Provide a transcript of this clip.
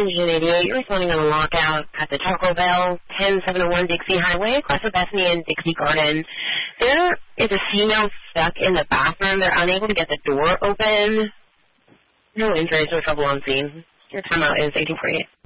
Engine 88, you're responding on a lockout at the Taco Bell, 10701 Dixie Highway, across the Bethany and Dixie Garden. There is a female stuck in the bathroom. They're unable to get the door open. No injuries, no trouble on scene. Your timeout is 1848.